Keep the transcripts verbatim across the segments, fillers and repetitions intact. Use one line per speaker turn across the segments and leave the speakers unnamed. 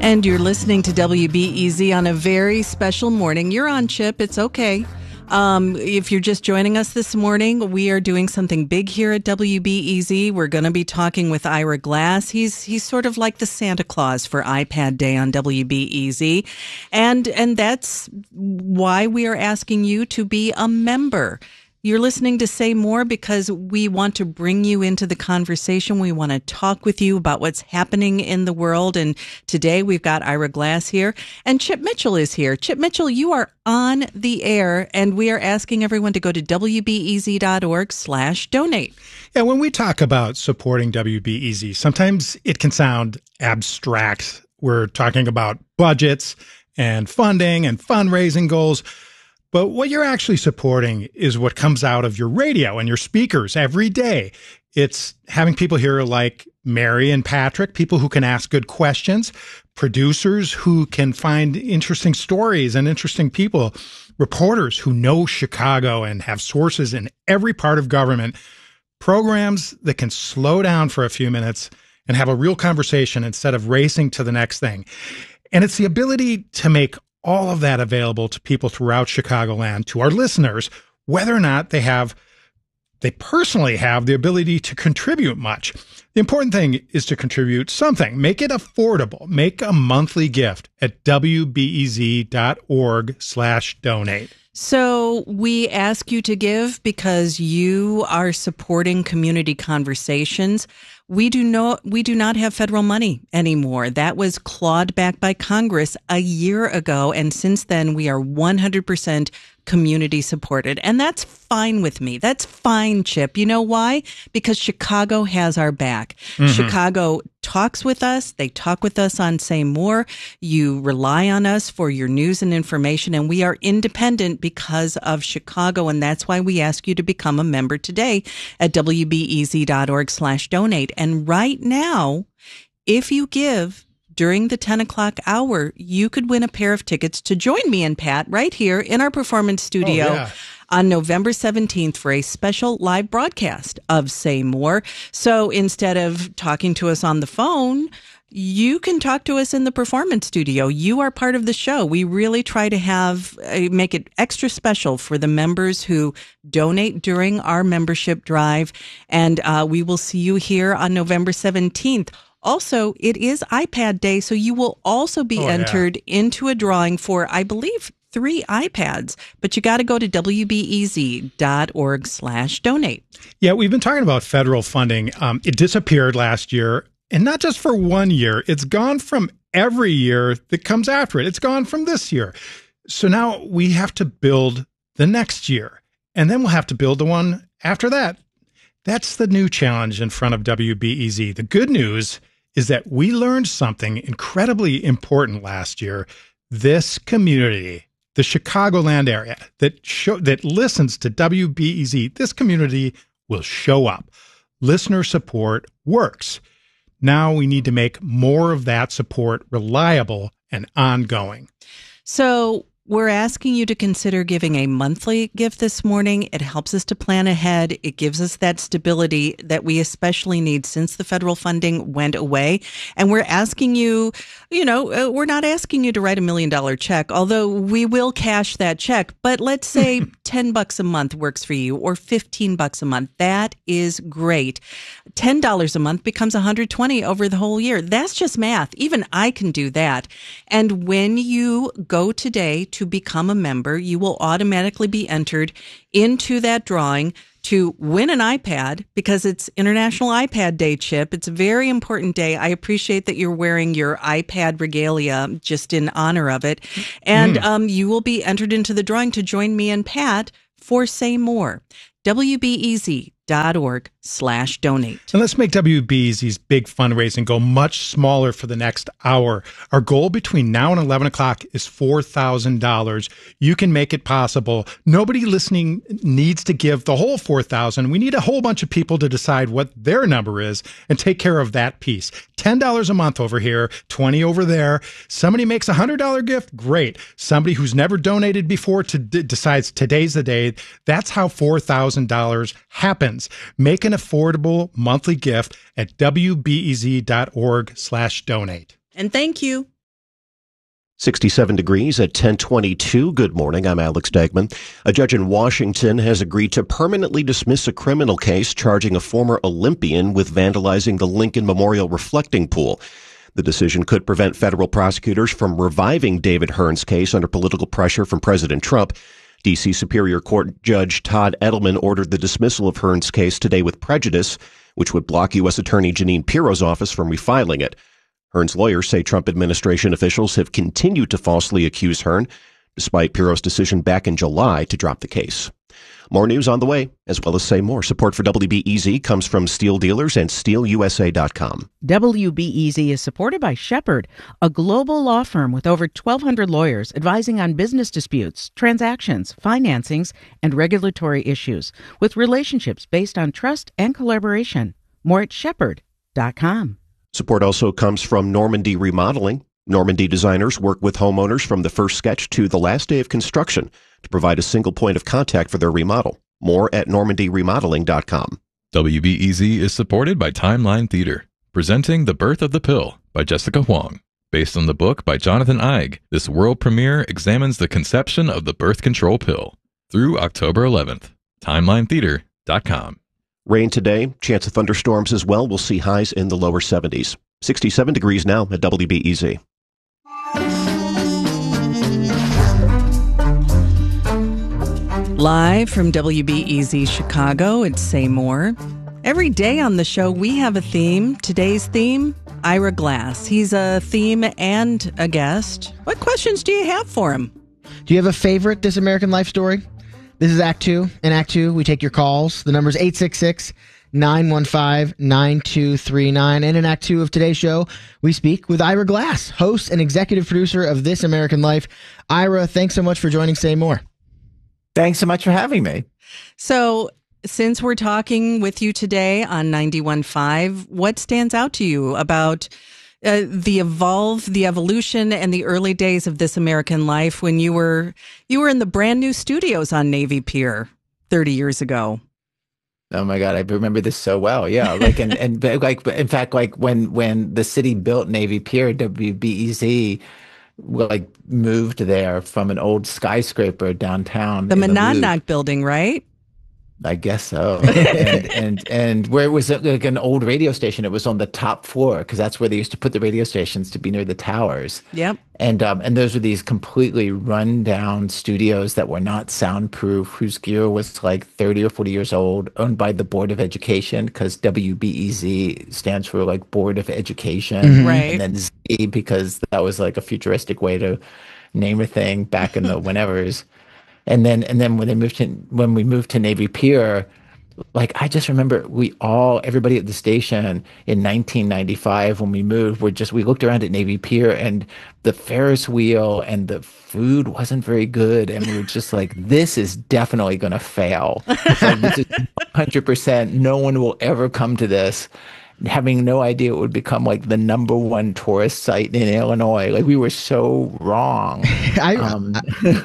And you're listening to W B E Z on a very special morning. You're on, Chip. It's okay. Um, if you're just joining us this morning, we are doing something big here at W B E Z. We're going to be talking with Ira Glass. He's he's sort of like the Santa Claus for iPad Day on W B E Z. And, and that's why we are asking you to be a member. You're listening to Say More because we want to bring you into the conversation. We want to talk with you about what's happening in the world. And today we've got Ira Glass here and Chip Mitchell is here. Chip Mitchell, you are on the air and we are asking everyone to go to W B E Z dot org slash donate.
Yeah, when we talk about supporting W B E Z, sometimes it can sound abstract. We're talking about budgets and funding and fundraising goals. But what you're actually supporting is what comes out of your radio and your speakers every day. It's having people here like Mary and Patrick, people who can ask good questions, producers who can find interesting stories and interesting people, reporters who know Chicago and have sources in every part of government, programs that can slow down for a few minutes and have a real conversation instead of racing to the next thing. And it's the ability to make all of that available to people throughout Chicagoland, to our listeners, whether or not they have, they personally have the ability to contribute much. The important thing is to contribute something. Make it affordable. Make a monthly gift at W B E Z dot org slash donate.
So we ask you to give because you are supporting community conversations. We do not, we do not have federal money anymore. That was clawed back by Congress a year ago. And since then, we are one hundred percent community supported. And that's fine with me. That's fine, Chip. You know why? Because Chicago has our back. Mm-hmm. Chicago talks with us. They talk with us on Say More. You rely on us for your news and information. And we are independent because of Chicago. And that's why we ask you to become a member today at W B E Z dot org slash donate. And right now, if you give during the ten o'clock hour, you could win a pair of tickets to join me and Pat right here in our performance studio oh, yeah. on November seventeenth for a special live broadcast of Say More. So instead of talking to us on the phone, you can talk to us in the performance studio. You are part of the show. We really try to have uh, make it extra special for the members who donate during our membership drive. And uh, we will see you here on November seventeenth. Also, it is iPad Day, so you will also be oh, entered yeah. into a drawing for, I believe, three iPads. But you got to go to W B E Z dot org slash donate.
Yeah, we've been talking about federal funding. Um, it disappeared last year, and not just for one year. It's gone from every year that comes after it. It's gone from this year. So now we have to build the next year, and then we'll have to build the one after that. That's the new challenge in front of W B E Z. The good news is that we learned something incredibly important last year. This community, the Chicagoland area that show, that listens to W B E Z, this community will show up. Listener support works. Now we need to make more of that support reliable and ongoing.
So we're asking you to consider giving a monthly gift this morning. It helps us to plan ahead. It gives us that stability that we especially need since the federal funding went away. And we're asking you, you know, we're not asking you to write a million dollar check, although we will cash that check. But let's say ten bucks a month works for you or fifteen bucks a month. That is great. ten dollars a month becomes one hundred twenty over the whole year. That's just math. Even I can do that. And when you go today to become a member, you will automatically be entered into that drawing to win an iPad because it's International iPad Day, Chip. It's a very important day. I appreciate that you're wearing your iPad regalia just in honor of it. And mm. um, you will be entered into the drawing to join me and Pat for Say More. W B E Z dot org slash donate.
And let's make W B E Z's big fundraising goal much smaller for the next hour. Our goal between now and eleven o'clock is four thousand dollars. You can make it possible. Nobody listening needs to give the whole four thousand dollars. We need a whole bunch of people to decide what their number is and take care of that piece. ten dollars a month over here, twenty dollars over there. Somebody makes a one hundred dollars gift, great. Somebody who's never donated before to d- decides today's the day. That's how four thousand dollars happens. Make an affordable monthly gift at W B E Z dot org slash donate.
And thank you.
sixty-seven degrees at ten twenty-two. Good morning. I'm Alex Degman. A judge in Washington has agreed to permanently dismiss a criminal case charging a former Olympian with vandalizing the Lincoln Memorial reflecting pool. The decision could prevent federal prosecutors from reviving David Hearn's case under political pressure from President Trump. D C Superior Court Judge Todd Edelman ordered the dismissal of Hearn's case today with prejudice, which would block U S. Attorney Jeanine Pirro's office from refiling it. Hearn's lawyers say Trump administration officials have continued to falsely accuse Hearn, despite Pirro's decision back in July to drop the case. More news on the way, as well as Say More. Support for W B E Z comes from Steel Dealers and steel u s a dot com.
W B E Z is supported by Shepherd, a global law firm with over twelve hundred lawyers advising on business disputes, transactions, financings, and regulatory issues, with relationships based on trust and collaboration. More at shepherd dot com.
Support also comes from Normandy Remodeling. Normandy designers work with homeowners from the first sketch to the last day of construction to provide a single point of contact for their remodel. More at normandy remodeling dot com.
W B E Z is supported by Timeline Theater, presenting The Birth of the Pill by Jessica Huang. Based on the book by Jonathan Eig, this world premiere examines the conception of the birth control pill. Through October eleventh. timeline theater dot com.
Rain today, chance of thunderstorms as well. We'll see highs in the lower seventies. sixty-seven degrees now at W B E Z.
Live from W B E Z Chicago, it's Say More. Every day on the show, we have a theme. Today's theme, Ira Glass. He's a theme and a guest. What questions do you have for him?
Do you have a favorite This American Life story? This is Act Two. In Act Two, we take your calls. The number is eight six six, nine one five, nine two three nine. And in Act Two of today's show, we speak with Ira Glass, host and executive producer of This American Life. Ira, thanks so much for joining Say More.
Thanks so much for having me.
So, since we're talking with you today on ninety-one point five, what stands out to you about uh, the evolve, the evolution, and the early days of This American Life when you were you were in the brand new studios on Navy Pier thirty years ago?
Oh my God, I remember this so well. Yeah, like and and like in fact, like when when the city built Navy Pier, W B E Z like moved there from an old skyscraper downtown.
The Monadnock building, right?
I guess so. and, and and where it was like an old radio station, it was on the top floor because that's where they used to put the radio stations, to be near the towers.
Yep.
And um, and those were these completely run down studios that were not soundproof, whose gear was like thirty or forty years old, owned by the Board of Education, because W B E Z stands for like Board of Education.
Mm-hmm. Right.
And then Z because that was like a futuristic way to name a thing back in the whenevers. And then, and then when they moved to, when we moved to Navy Pier, like I just remember we all, everybody at the station in nineteen ninety-five when we moved, we're just, we looked around at Navy Pier and the Ferris wheel and the food wasn't very good. And we were just like, this is definitely going to fail. Like, this is one hundred percent. No one will ever come to this. Having no idea it would become like the number one tourist site in Illinois. Like we were so wrong.
I,
um,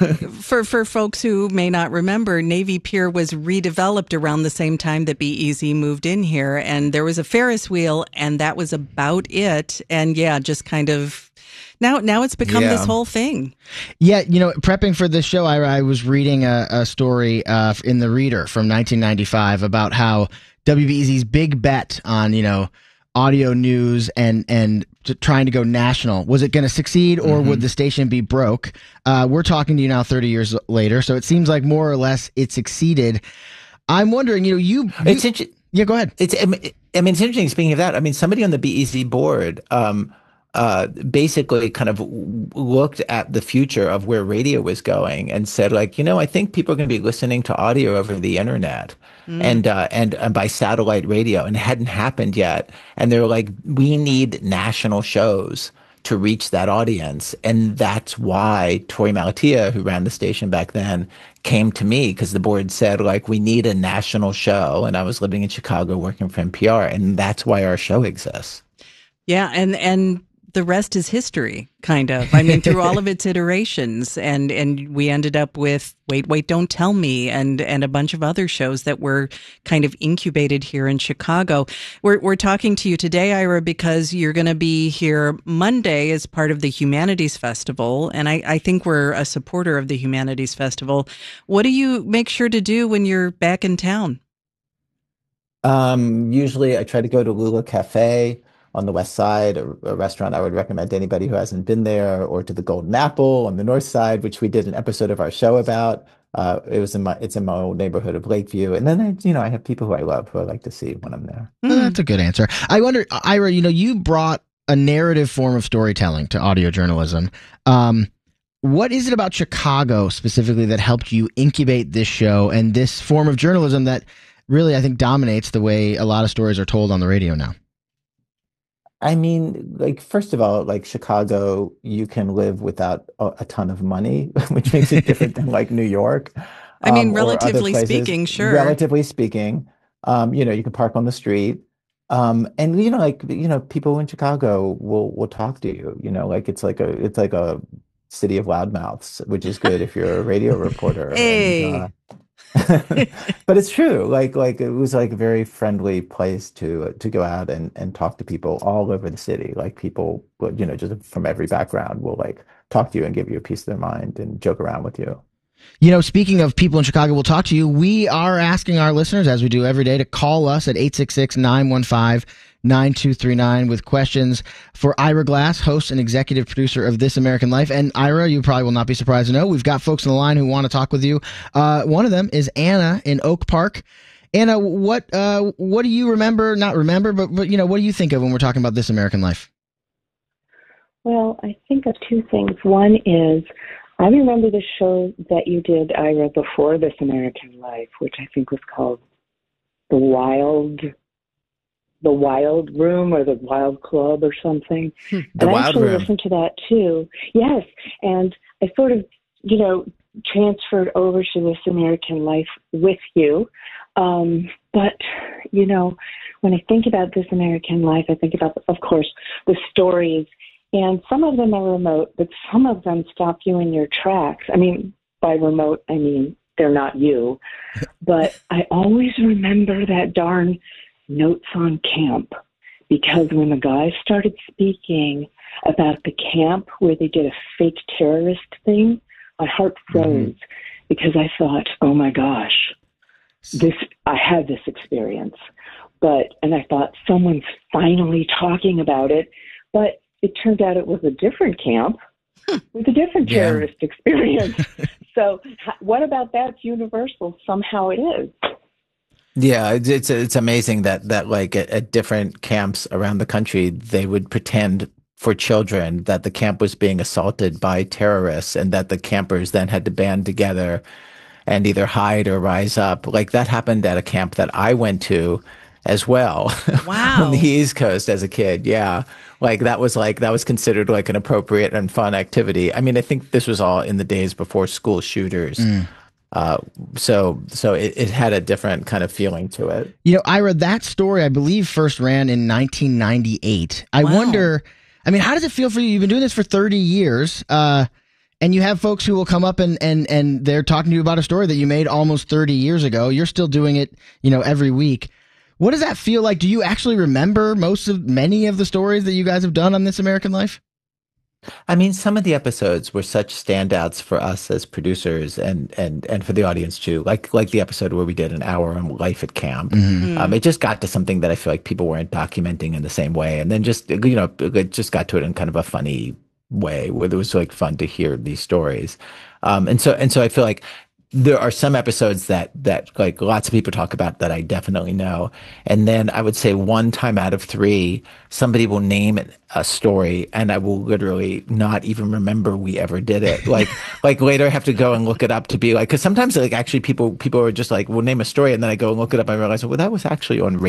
for for folks who may not remember, Navy Pier was redeveloped around the same time that B E Z moved in here, and there was a Ferris wheel, and that was about it. And yeah, just kind of now now it's become
Yeah.
this whole thing.
Yeah, you know, prepping for this show, Ira, I was reading a, a story uh, in The Reader from nineteen ninety-five about how W B E Z's big bet on, you know, audio news and and t- trying to go national, was it going to succeed or
Mm-hmm.
would the station be broke? Uh, we're talking to you now thirty years later, so it seems like more or less it succeeded. I'm wondering, you know, you... you
it's interesting.
yeah, go ahead.
It's, I mean, I mean, it's interesting. Speaking of that, I mean, somebody on the B E Z board um, uh, basically kind of looked at the future of where radio was going and said, like, you know, I think people are going to be listening to audio over the internet mm. and, uh, and and by satellite radio, and it hadn't happened yet. And they were like, we need national shows to reach that audience. And that's why Tori Malatia, who ran the station back then, came to me, because the board said, like, we need a national show. And I was living in Chicago working for N P R, and that's why our show exists.
Yeah, and and the rest is history, kind of. I mean, through all of its iterations, and and we ended up with Wait, Wait, Don't Tell Me, and and a bunch of other shows that were kind of incubated here in Chicago. We're we're talking to you today, Ira, because you're going to be here Monday as part of the Humanities Festival, and I, I think we're a supporter of the Humanities Festival. What do you make sure to do when you're back in town?
Um, usually I try to go to Lula Cafe on the west side, a, a restaurant I would recommend to anybody who hasn't been there, or to the Golden Apple on the north side, which we did an episode of our show about. Uh, it was in my, it's in my old neighborhood of Lakeview. And then, I, you know, I have people who I love who I like to see when I'm there.
Well, that's a good answer. I wonder, Ira, you know, you brought a narrative form of storytelling to audio journalism. Um, what is it about Chicago specifically that helped you incubate this show and this form of journalism that really, I think, dominates the way a lot of stories are told on the radio now?
I mean, like, first of all, like Chicago, you can live without a, a ton of money, which makes it different than like New York.
I mean,
um,
relatively speaking, sure.
Relatively speaking, um, you know, you can park on the street. Um, and you know, like, you know, people in Chicago will will talk to you, you know, like it's like a it's like a city of loudmouths, which is good if you're a radio reporter.
Hey.
And, uh, but it's true. Like, like it was like a very friendly place to to go out and and talk to people all over the city. Like people, you know, just from every background will like talk to you and give you a piece of their mind and joke around with you.
You know, speaking of people in Chicago, we'll talk to you. We are asking our listeners, as we do every day, to call us at eight six six, nine one five, nine two three nine with questions for Ira Glass, host and executive producer of This American Life. And Ira, you probably will not be surprised to know, we've got folks on the line who want to talk with you. Uh, one of them is Anna in Oak Park. Anna, what uh, what do you remember, not remember, but, but, you know, what do you think of when we're talking about This American Life?
Well, I think of two things. One is, I remember the show that you did, Ira, before This American Life, which I think was called The Wild, The Wild Room or The Wild Club or something.
The
and
Wild
I actually
Room.
listened to that too. Yes, and I sort of, you know, transferred over to This American Life with you. Um, but, you know, when I think about This American Life, I think about, of course, the stories. And some of them are remote, but some of them stop you in your tracks. I mean, by remote, I mean they're not you. But I always remember that darn Notes on Camp, because when the guy started speaking about the camp where they did a fake terrorist thing, my heart froze mm-hmm. because I thought, oh my gosh, this I had this experience. But and I thought someone's finally talking about it, but it turned out it was a different camp with a different terrorist yeah. experience. So what about that's universal? Somehow it is.
Yeah, it's it's amazing that that like at, at different camps around the country, they would pretend for children that the camp was being assaulted by terrorists, and that the campers then had to band together and either hide or rise up. Like that happened at a camp that I went to as well.
Wow.
On the East Coast as a kid. Yeah. Like that was like, that was considered like an appropriate and fun activity. I mean, I think this was all in the days before school shooters. Mm. Uh, so, so it, it had a different kind of feeling to it.
You know, Ira, that story, I believe, first ran in nineteen ninety-eight. I wow. wonder, I mean, how does it feel for you? You've been doing this for thirty years, uh, and you have folks who will come up and, and, and they're talking to you about a story that you made almost thirty years ago. You're still doing it, you know, every week. What does that feel like? Do you actually remember most of many of the stories that you guys have done on This American Life?
I mean, some of the episodes were such standouts for us as producers and and and for the audience too. Like like the episode where we did an hour on life at camp. Mm-hmm. Um, it just got to something that I feel like people weren't documenting in the same way, and then just you know it just got to it in kind of a funny way where it was like fun to hear these stories. Um, and so and so I feel like there are some episodes that that like lots of people talk about that I definitely know. And then I would say one time out of three, somebody will name a story and I will literally not even remember we ever did it. Like, like later I have to go and look it up to be like, cause sometimes like actually people, people are just like, we'll name a story and then I go and look it up and I realize, well, that was actually on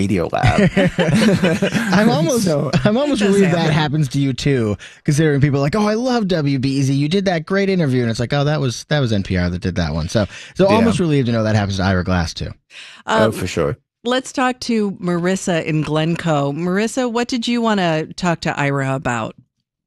Radiolab.
I'm almost, so, I'm almost relieved happen. that happens to you too, considering people are like, oh, I love W B E Z. You did that great interview. And it's like, oh, that was, that was N P R that did that one. So, so yeah. almost relieved to know that happens to Ira Glass too.
Um, oh, for sure.
Let's talk to Marissa in Glencoe. Marissa, what did you want to talk to Ira about?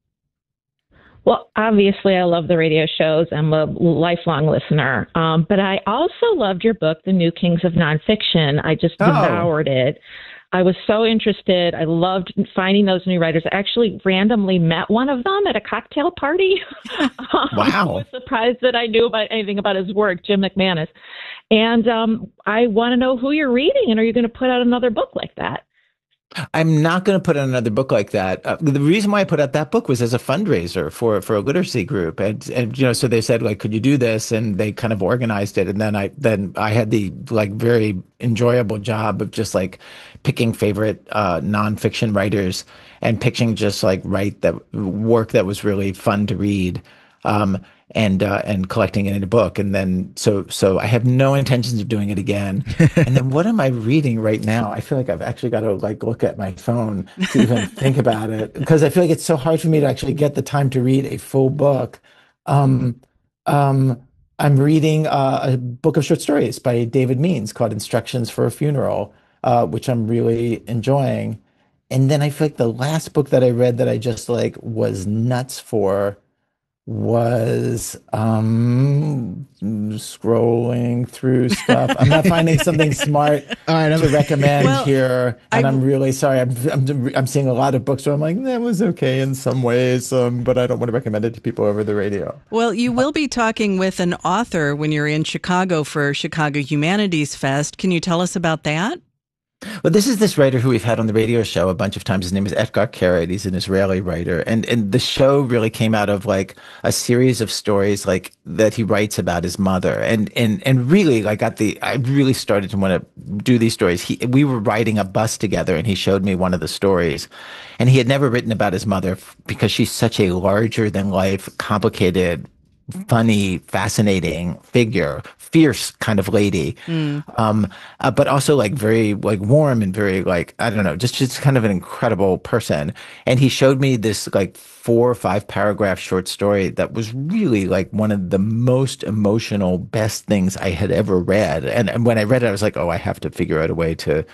Well, obviously, I love the radio shows. I'm a lifelong listener. Um, but I also loved your book, The New Kings of Nonfiction. I just
Oh.
devoured it. I was so interested. I loved finding those new writers. I actually randomly met one of them at a cocktail party.
Wow.
I was surprised that I knew about anything about his work, Jim McManus. And um, I want to know who you're reading, and are you going to put out another book like that?
I'm not going to put out another book like that. Uh, the reason why I put out that book was as a fundraiser for for a literacy group, and and you know, so they said like, could you do this? And they kind of organized it, and then I then I had the like very enjoyable job of just like picking favorite uh, nonfiction writers and pitching just like write that work that was really fun to read. Um, and uh, and collecting it in a book, and then so so I have no intentions of doing it again. And then what am I reading right now? I feel like I've actually got to like look at my phone to even think about it, because I feel like it's so hard for me to actually get the time to read a full book. Um, um, I'm reading uh, a book of short stories by David Means called Instructions for a Funeral, uh, which I'm really enjoying. And then I feel like the last book that I read that I just like was nuts for was um scrolling through stuff. I'm not finding something smart
All right, I'm-
to recommend
Well,
here, and
I-
I'm really sorry. I'm, I'm I'm seeing a lot of books where I'm like, that was okay in some ways, um, but I don't want to recommend it to people over the radio.
Well, you will be talking with an author when you're in Chicago for Chicago Humanities Fest. Can you tell us about that?
Well, this is this writer who we've had on the radio show a bunch of times. His name is Etgar Keret. He's an Israeli writer. And and the show really came out of like a series of stories like that he writes about his mother. And and and really like got the I really started to want to do these stories. He we were riding a bus together and he showed me one of the stories. And he had never written about his mother because she's such a larger than life, complicated, funny, fascinating figure, fierce kind of lady, mm. um, uh, but also like very like warm and very like, I don't know, just, just kind of an incredible person. And he showed me this like four or five paragraph short story that was really like one of the most emotional, best things I had ever read. And, and when I read it, I was like, oh, I have to figure out a way to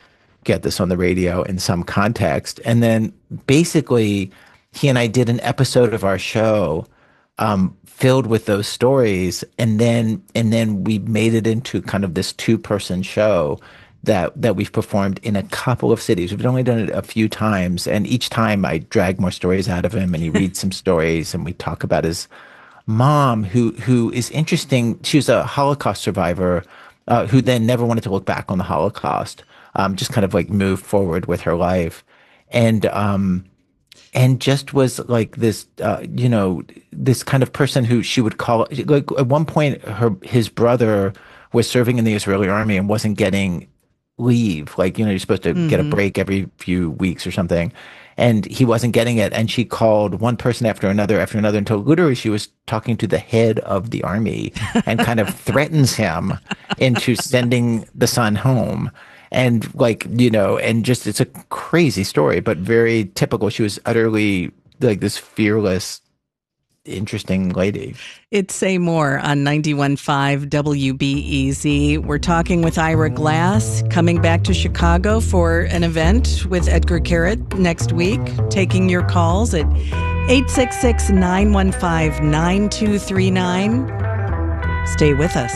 get this on the radio in some context. And then basically he and I did an episode of our show Um, filled with those stories, and then and then we made it into kind of this two-person show that that we've performed in a couple of cities. We've only done it a few times, and each time I drag more stories out of him, and he reads some stories, and we talk about his mom, who who is interesting. She was a Holocaust survivor uh, who then never wanted to look back on the Holocaust, um, just kind of like moved forward with her life, and um, and just was like this, uh, you know, this kind of person who she would call, like at one point, her his brother was serving in the Israeli army and wasn't getting leave. Like, you know, you're supposed to mm-hmm. get a break every few weeks or something. And he wasn't getting it. And she called one person after another after another until literally she was talking to the head of the army and kind of threatens him into sending the son home. And like, you know, and just, it's a crazy story, but very typical. She was utterly like this fearless, interesting lady.
It's Say More on ninety-one point five W B E Z. We're talking with Ira Glass, coming back to Chicago for an event with Etgar Keret next week, taking your calls at eight six six, nine one five, nine two three nine. Stay with us.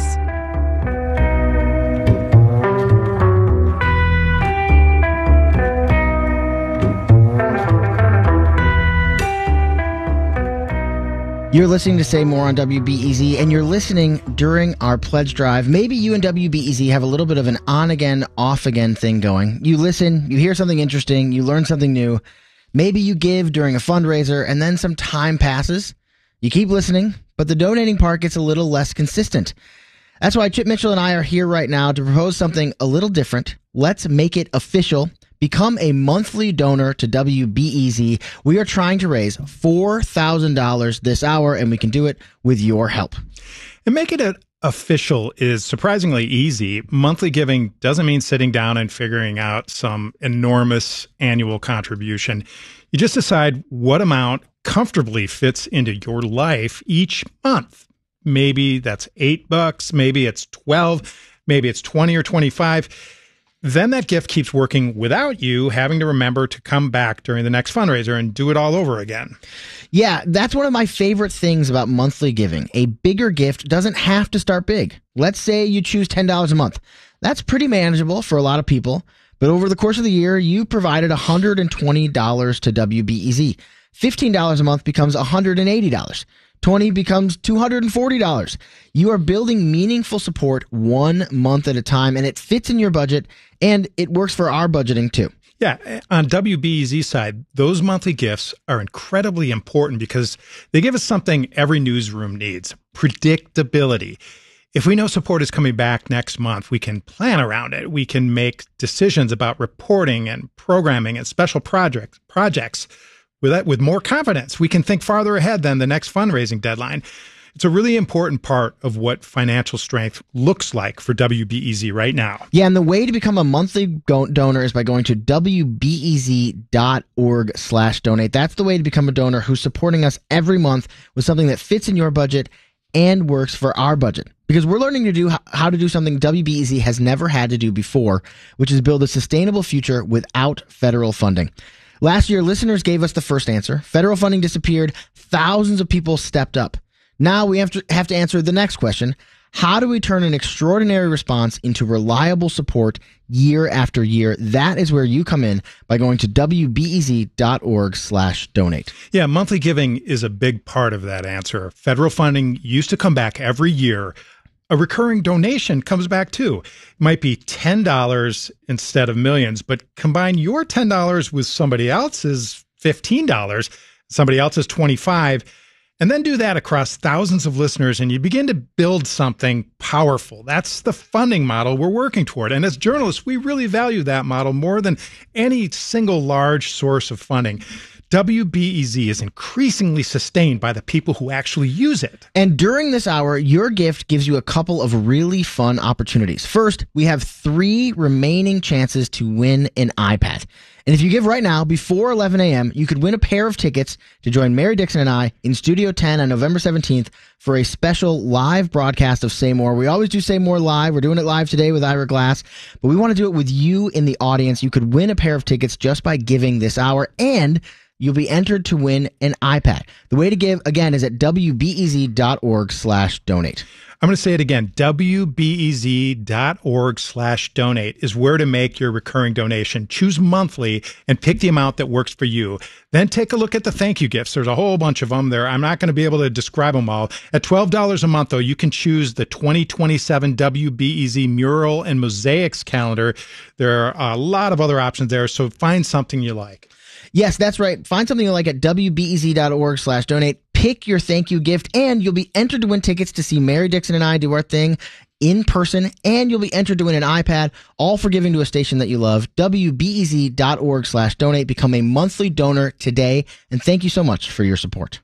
You're listening to Say More on W B E Z, and you're listening during our pledge drive. Maybe you and W B E Z have a little bit of an on-again, off-again thing going. You listen, you hear something interesting, you learn something new. Maybe you give during a fundraiser, and then some time passes. You keep listening, but the donating part gets a little less consistent. That's why Chip Mitchell and I are here right now to propose something a little different. Let's make it official. Become a monthly donor to W B E Z. We are trying to raise four thousand dollars this hour, and we can do it with your help.
And making it official is surprisingly easy. Monthly giving doesn't mean sitting down and figuring out some enormous annual contribution. You just decide what amount comfortably fits into your life each month. Maybe that's eight bucks. Maybe it's twelve. Maybe it's twenty or twenty-five. then that gift keeps working without you having to remember to come back during the next fundraiser and do it all over again.
Yeah, that's one of my favorite things about monthly giving. A bigger gift doesn't have to start big. Let's say you choose ten dollars a month. That's pretty manageable for a lot of people, but over the course of the year, you provided one hundred twenty dollars to W B E Z. fifteen dollars a month becomes one hundred eighty dollars. twenty becomes two hundred forty dollars. You are building meaningful support one month at a time, and it fits in your budget, and it works for our budgeting too.
Yeah, on W B E Z side, those monthly gifts are incredibly important because they give us something every newsroom needs: predictability. If we know support is coming back next month, we can plan around it. We can make decisions about reporting and programming and special projects projects with that, with more confidence. We can think farther ahead than the next fundraising deadline. It's a really important part of what financial strength looks like for W B E Z right now.
Yeah, and the way to become a monthly go- donor is by going to W B E Z dot org slash donate. That's the way to become a donor who's supporting us every month with something that fits in your budget and works for our budget. Because we're learning to do how to do something W B E Z has never had to do before, which is build a sustainable future without federal funding. Last year, listeners gave us the first answer. Federal funding disappeared. Thousands of people stepped up. Now we have to have to answer the next question. How do we turn an extraordinary response into reliable support year after year? That is where you come in by going to W B E Z dot org slash donate.
Yeah, monthly giving is a big part of that answer. Federal funding used to come back every year. A recurring donation comes back too. It might be ten dollars instead of millions, but combine your ten dollars with somebody else's fifteen dollars, somebody else's twenty-five dollars, and then do that across thousands of listeners, and you begin to build something powerful. That's the funding model we're working toward. And as journalists, we really value that model more than any single large source of funding. W B E Z is increasingly sustained by the people who actually use it.
And during this hour, your gift gives you a couple of really fun opportunities. First, we have three remaining chances to win an iPad. And if you give right now, before eleven a.m., you could win a pair of tickets to join Mary Dixon and I in Studio ten on November seventeenth for a special live broadcast of Say More. We always do Say More live. We're doing it live today with Ira Glass, but we want to do it with you in the audience. You could win a pair of tickets just by giving this hour, and you'll be entered to win an iPad. The way to give, again, is at W B E Z dot org slash donate.
I'm going to say it again. W B E Z dot org slash donate is where to make your recurring donation. Choose monthly and pick the amount that works for you. Then take a look at the thank you gifts. There's a whole bunch of them there. I'm not going to be able to describe them all. At twelve dollars a month, though, you can choose the twenty twenty-seven W B E Z Mural and Mosaics calendar. There are a lot of other options there, so find something you like.
Yes, that's right. Find something you like at W B E Z dot org slash donate. Pick your thank you gift, and you'll be entered to win tickets to see Mary Dixon and I do our thing in person, and you'll be entered to win an iPad, all for giving to a station that you love. W B E Z dot org slash donate. Become a monthly donor today, and thank you so much for your support.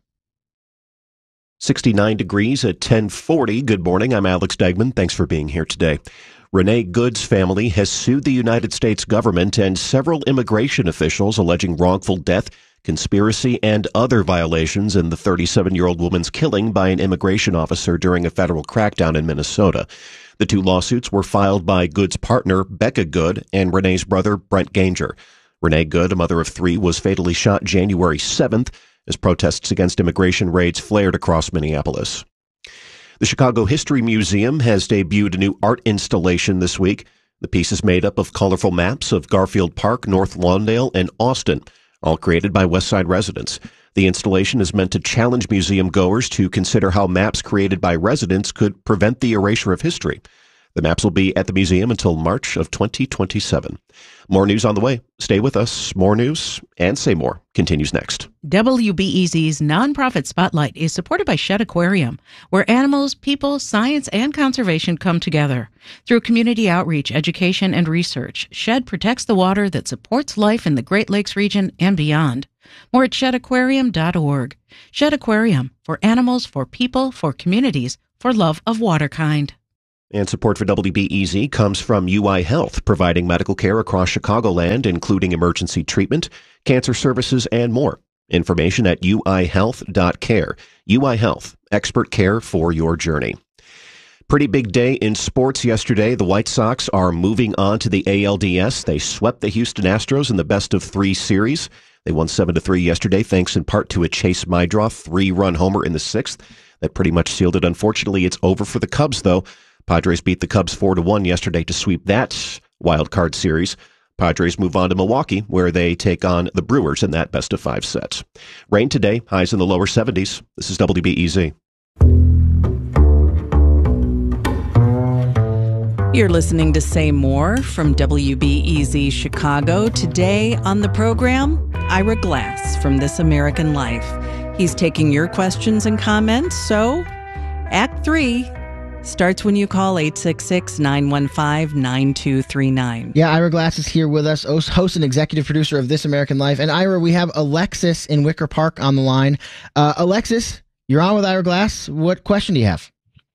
sixty-nine degrees at ten forty. Good morning. I'm Alex Degman. Thanks for being here today. Renee Good's family has sued the United States government and several immigration officials alleging wrongful death, conspiracy, and other violations in the thirty-seven-year-old woman's killing by an immigration officer during a federal crackdown in Minnesota. The two lawsuits were filed by Good's partner, Becca Good, and Renee's brother, Brent Ganger. Renee Good, a mother of three, was fatally shot January seventh as protests against immigration raids flared across Minneapolis. The Chicago History Museum has debuted a new art installation this week. The piece is made up of colorful maps of Garfield Park, North Lawndale, and Austin, all created by Westside residents. The installation is meant to challenge museum goers to consider how maps created by residents could prevent the erasure of history. The maps will be at the museum until March of twenty twenty-seven. More news on the way. Stay with us. More news and Say More continues next.
W B E Z's nonprofit Spotlight is supported by Shedd Aquarium, where animals, people, science, and conservation come together. Through community outreach, education, and research, Shedd protects the water that supports life in the Great Lakes region and beyond. More at shedd aquarium dot org. Shedd Aquarium, for animals, for people, for communities, for love of waterkind.
And support for W B E Z comes from U I Health, providing medical care across Chicagoland, including emergency treatment, cancer services, and more. Information at U I health dot care. U I Health, expert care for your journey. Pretty big day in sports yesterday. The White Sox are moving on to the A L D S. They swept the Houston Astros in the best of three series. They won seven to three yesterday, thanks in part to a Chase Mydroth three-run homer in the sixth. That pretty much sealed it. Unfortunately, it's over for the Cubs, though. Padres beat the Cubs four to one yesterday to sweep that wild card series. Padres move on to Milwaukee, where they take on the Brewers in that best of five set. Rain today, highs in the lower seventies. This is W B E Z.
You're listening to Say More from W B E Z Chicago. Today on the program, Ira Glass from This American Life. He's taking your questions and comments, so Act three starts when you call eight six six, nine one five, nine two three nine.
Yeah, Ira Glass is here with us, host and executive producer of This American Life. And Ira, we have Alexis in Wicker Park on the line. Uh, Alexis, you're on with Ira Glass. What question do you have?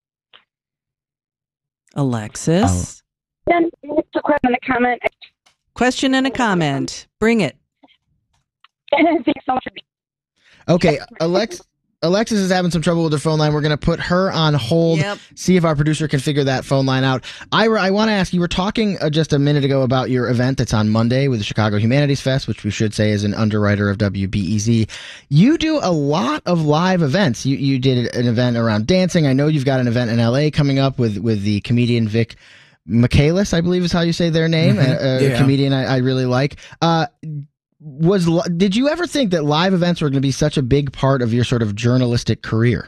Alexis?
Then it's a question and a comment.
Question and a comment. Bring it.
Thanks so much.
Okay, Alex, Alexis is having some trouble with her phone line. We're going to put her on hold,
Yep.
see if our producer can figure that phone line out. Ira, I want to ask, you were talking uh, just a minute ago about your event that's on Monday with the Chicago Humanities Fest, which we should say is an underwriter of W B E Z. You do a lot of live events. You you did an event around dancing. I know you've got an event in L A coming up with, with the comedian Vic Michaelis, I believe is how you say their name,
Mm-hmm.
a, a
Yeah.
comedian I, I really like. Uh, was did you ever think that live events were going to be such a big part of your sort of journalistic career?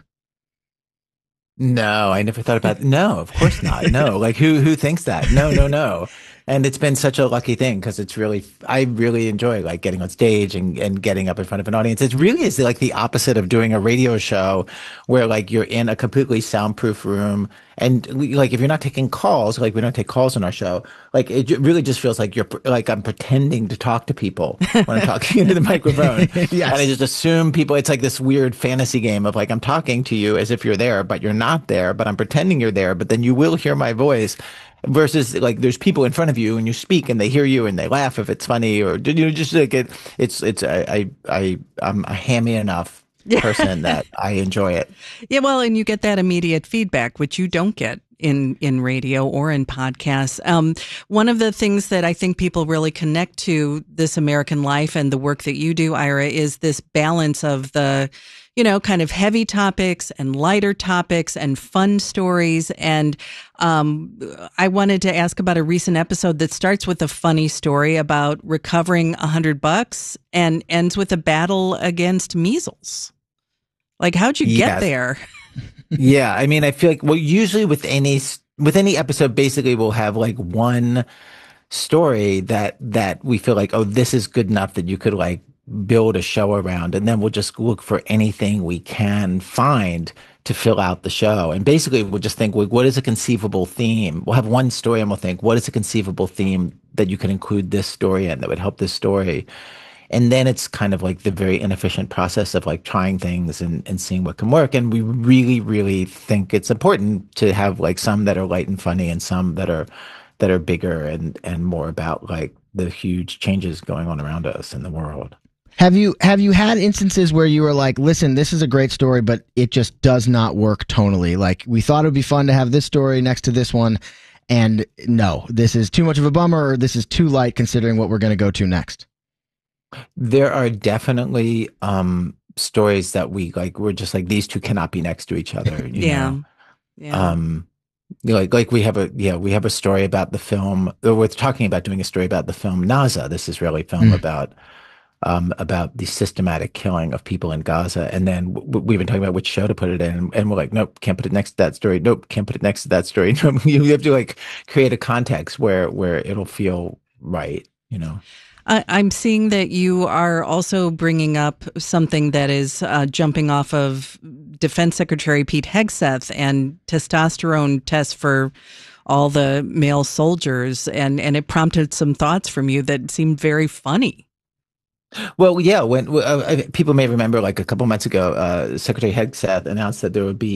No, I never thought about No, of course not. No, like who who thinks that? No, no, no. And it's been such a lucky thing because it's really, I really enjoy like getting on stage and, and getting up in front of an audience. It really is like the opposite of doing a radio show where like you're in a completely soundproof room. And like, if you're not taking calls, like we don't take calls on our show, like it really just feels like you're like, I'm pretending to talk to people when I'm talking into the microphone.
Yes.
And I just assume people, it's like this weird fantasy game of like, I'm talking to you as if you're there, but you're not there, but I'm pretending you're there, but then you will hear my voice. Versus like there's people in front of you and you speak and they hear you and they laugh if it's funny or you know just like it it's it's I I, I I'm a hammy enough person that I enjoy it.
Yeah, well, and you get that immediate feedback, which you don't get in, in radio or in podcasts. Um, one of the things that I think people really connect to This American Life and the work that you do, Ira, is this balance of the, you know, kind of heavy topics and lighter topics and fun stories. And um, I wanted to ask about a recent episode that starts with a funny story about recovering a hundred bucks and ends with a battle against measles. Like, how'd you get
Yes.
there?
Yeah, I mean, I feel like well, usually with any with any episode, basically we'll have like one story that that we feel like, oh, this is good enough that you could like build a show around, and then we'll just look for anything we can find to fill out the show. And basically we'll just think, well, what is a conceivable theme? We'll have one story and we'll think, what is a conceivable theme that you can include this story in that would help this story? And then it's kind of like the very inefficient process of like trying things and, and seeing what can work. And we really, really think it's important to have like some that are light and funny and some that are that are bigger and, and more about like the huge changes going on around us in the world.
Have you have you had instances where you were like, listen, this is a great story, but it just does not work tonally? Like, we thought it would be fun to have this story next to this one, and no, this is too much of a bummer, or this is too light considering what we're going to go to next.
There are definitely um, stories that we like. We're just like, these two cannot be next to each other. You
Yeah.
know?
Yeah.
Um, you know, like like we have a yeah we have a story about the film. Or we're talking about doing a story about the film Naza. This Israeli film
Mm.
about um, about the systematic killing of people in Gaza. And then w- we've been talking about which show to put it in, and we're like, nope, can't put it next to that story. Nope, can't put it next to that story. Nope. You have to like create a context where where it'll feel right. You know.
I, I'm seeing that you are also bringing up something that is uh, jumping off of Defense Secretary Pete Hegseth and testosterone tests for all the male soldiers, and, and it prompted some thoughts from you that seemed very funny.
Well, yeah, when uh, people may remember, like a couple months ago, uh, Secretary Hegseth announced that there would be uh,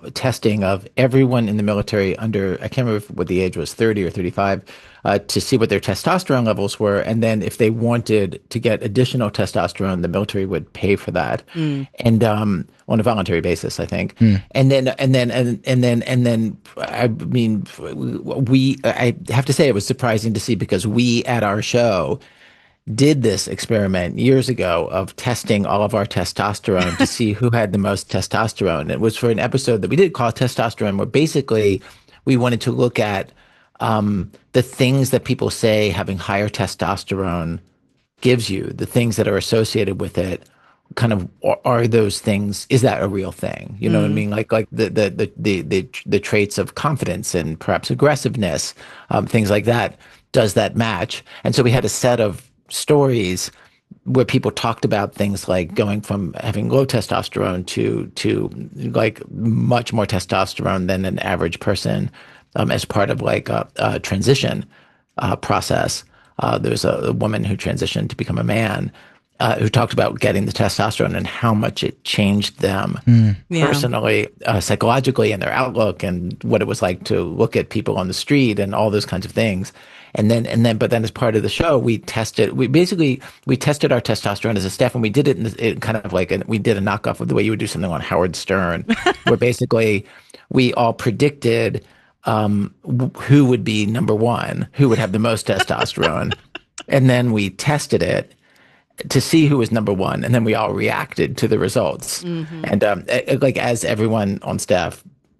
testing of everyone in the military under, I can't remember what the age was, thirty or thirty-five, uh, to see what their testosterone levels were. And then if they wanted to get additional testosterone, the military would pay for that. Mm. And um, on a voluntary basis, I think. Mm. And then, and then, and, and then, and then, I mean, we, I have to say it was surprising to see because we at our show did this experiment years ago of testing all of our testosterone to see who had the most testosterone. It was for an episode that we did call Testosterone, where basically we wanted to look at um, the things that people say having higher testosterone gives you, the things that are associated with it. Kind of are those things? Is that a real thing? You know mm. what I mean? Like like the the the the the, the traits of confidence and perhaps aggressiveness, um, things like that. Does that match? And so we had a set of stories where people talked about things like going from having low testosterone to to like much more testosterone than an average person um, as part of like a, a transition uh, process. Uh, there was a, a woman who transitioned to become a man uh, who talked about getting the testosterone and how much it changed them mm. yeah. personally, uh, psychologically, and their outlook, and what it was like to look at people on the street and all those kinds of things. And then, and then, but then as part of the show, we tested, we basically, we tested our testosterone as a staff, and we did it in, in kind of like, a, we did a knockoff of the way you would do something on Howard Stern, where basically we all predicted um, who would be number one, who would have the most testosterone. And then we tested it to see who was number one. And then we all reacted to the results. Mm-hmm. And um, it, like, as everyone on staff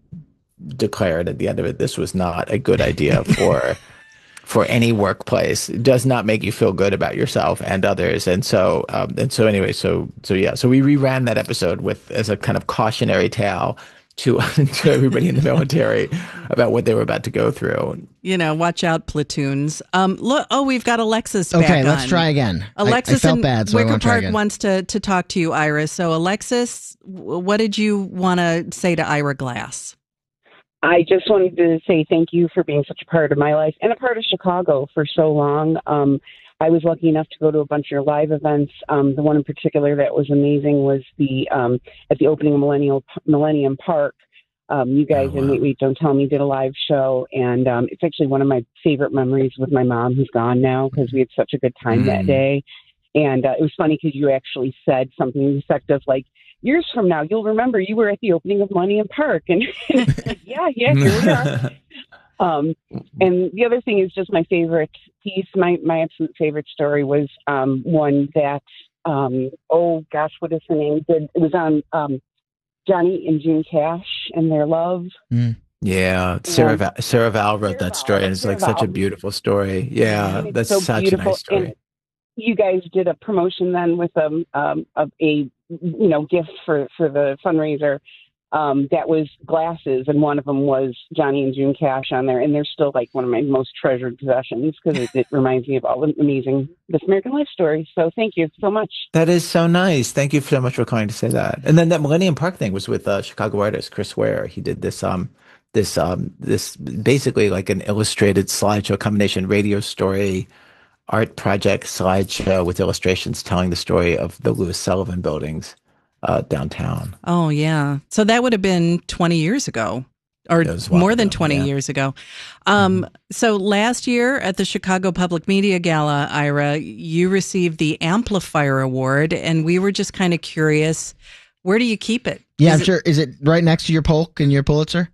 declared at the end of it, this was not a good idea for for any workplace. It does not make you feel good about yourself and others. And so, um, and so anyway, so, so yeah, so we reran that episode with, as a kind of cautionary tale to, to everybody in the military about what they were about to go through.
You know, watch out, platoons. Um, look, oh, we've got Alexis back
Okay, let's
on.
try again.
Alexis
I, I felt bad, so
Wicker
I want to try
Park
again.
wants to, to talk to you, Ira. So Alexis, what did you want to say to Ira Glass?
I just wanted to say thank you for being such a part of my life and a part of Chicago for so long. Um, I was lucky enough to go to a bunch of your live events. Um, the one in particular that was amazing was the um, at the opening of Millennial, Millennium Park. Um, you guys oh, wow. and Wait, Wait, Don't Tell Me did a live show, and um, it's actually one of my favorite memories with my mom, who's gone now, because we had such a good time mm. that day. And uh, it was funny because you actually said something to the effect of like, years from now, you'll remember you were at the opening of Millennium Park. And yeah, yeah, here we are. Um, and the other thing is just my favorite piece, my, my absolute favorite story was um, one that, um, oh gosh, what is the name? It was on um, Johnny and June Cash and their love.
Mm. Yeah, Sarah, Val, Sarah Val wrote Sarah that story, Val, and it's Sarah like Val. Such a beautiful story. Yeah, and that's so such beautiful. A nice story. And you guys did a promotion then with um, um, of a you know, gift for, for the fundraiser um, that was glasses, and one of them was Johnny and June Cash on there, and they're still like one of my most treasured possessions because it, it reminds me of all the amazing This American Life stories. So thank you so much. That is so nice. Thank you so much for coming to say that. And then that Millennium Park thing was with uh, Chicago artist Chris Ware. He did this um this um this basically like an illustrated slideshow combination radio story art project slideshow with illustrations telling the story of the Louis Sullivan buildings uh, downtown.
Oh, yeah. So that would have been twenty years ago, or more than
ago,
twenty
yeah.
years ago. Um, mm-hmm. So last year at the Chicago Public Media Gala, Ira, you received the Amplifier Award, and we were just kind of curious, where do you keep it?
Yeah,
Is
I'm
it-
sure. Is it right next to your Polk and your Pulitzer?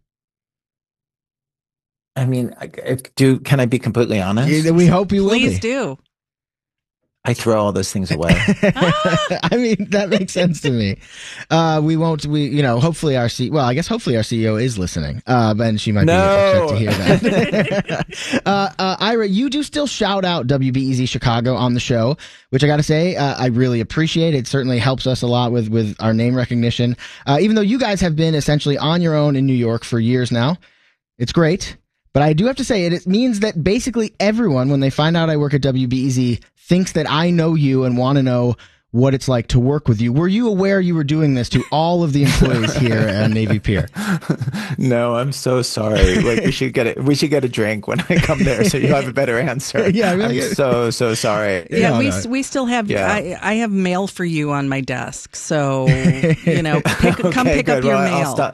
I mean, if, do can I be completely honest?
We hope you will
Please
be.
do.
I throw all those things away.
I mean, that makes sense to me. Uh, we won't, we, you know, hopefully our C, well, I guess hopefully our C E O is listening, uh, and she might
no.
be upset to hear that. uh, uh, Ira, you do still shout out W B E Z Chicago on the show, which I got to say, uh, I really appreciate. It certainly helps us a lot with, with our name recognition. Uh, even though you guys have been essentially on your own in New York for years now, it's great. But I do have to say, it, it means that basically everyone, when they find out I work at W B E Z, thinks that I know you and want to know what it's like to work with you. Were you aware you were doing this to all of the employees here at Navy Pier?
No, I'm so sorry. Like we should get a, we should get a drink when I come there, so you have a better answer.
Yeah, really.
I'm so so sorry.
Yeah,
No,
we
no.
we still have.
Yeah.
I, I have mail for you on my desk, so you know, pick, come
Okay,
pick
good.
up your
Well,
mail.
I'll stop.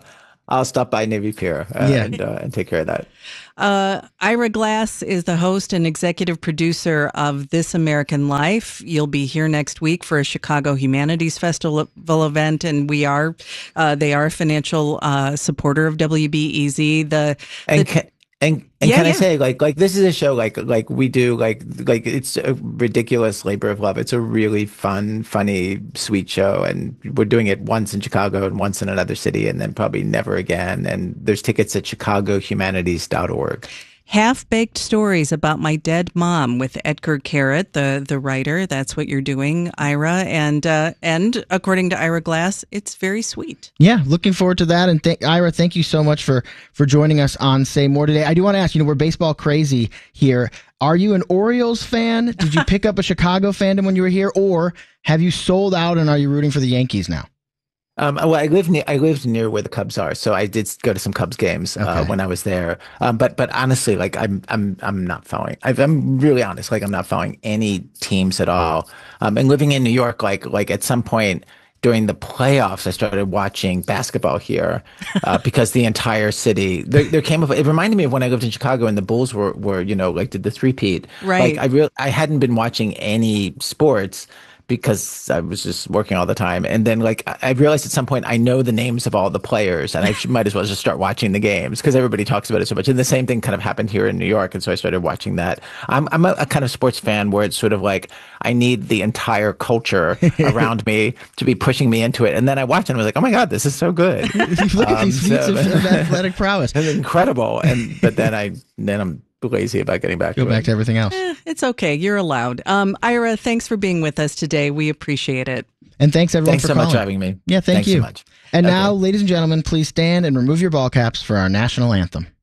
I'll stop by Navy Pier uh,
Yeah.
and, uh, and take care of that.
Uh, Ira Glass is the host and executive producer of This American Life. You'll be here next week for a Chicago Humanities Festival event, and we are uh, they are a financial uh, supporter of W B E Z. The,
And
the
can, and and
Yeah,
can
yeah.
I say, like, like this is a show like like we do like like it's a ridiculous labor of love. It's a really fun, funny, sweet show, and we're doing it once in Chicago and once in another city, and then probably never again. And there's tickets at chicago humanities dot org.
Half-Baked Stories About My Dead Mom with Edgar Carrot, the the writer. That's what you're doing, Ira. And uh, and according to Ira Glass, it's very sweet.
Yeah, looking forward to that. And th- Ira, thank you so much for for joining us on Say More today. I do want to ask, you know, we're baseball crazy here. Are you an Orioles fan? Did you pick up a Chicago fandom when you were here, or have you sold out and are you rooting for the Yankees now?
Um, well, I live near I lived near where the Cubs are, so I did go to some Cubs games uh,
Okay.
when I was there. Um, but but honestly, like I'm I'm I'm not following. I've, I'm really honest. Like I'm not following any teams at all. Um, and living in New York, like like at some point during the playoffs, I started watching basketball here uh, because the entire city there, there came up. It reminded me of when I lived in Chicago and the Bulls were were you know like did the three-peat.
Right.
Like I real I hadn't been watching any sports because I was just working all the time. And then like I I realized at some point I know the names of all the players and I should, might as well just start watching the games because everybody talks about it so much. And the same thing kind of happened here in New York. And so I started watching that. I'm I'm a, a kind of sports fan where it's sort of like I need the entire culture around me to be pushing me into it. And then I watched it and I was like, oh my God, this is so good.
Look at
Um,
these feats
so-
of, of athletic prowess.
It's incredible. And but then I then I'm lazy about getting back
Go
to
back
it.
to everything else.
Eh, it's okay. You're allowed. Um, Ira, thanks for being with us today. We appreciate it.
And thanks everyone
Thanks
for
so
calling.
much for having me.
Yeah, thank
Thanks
you.
so much.
And
Okay.
now, ladies and gentlemen, please stand and remove your ball caps for our national anthem.